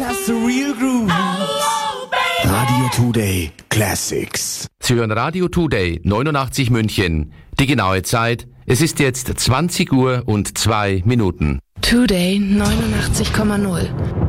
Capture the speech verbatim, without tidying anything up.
just the real groove. Radio Today Classics. Sie hören Radio Today neunundachtzig München. Die genaue Zeit, es ist jetzt zwanzig Uhr und zwei Minuten. Today neunundachtzig Komma null.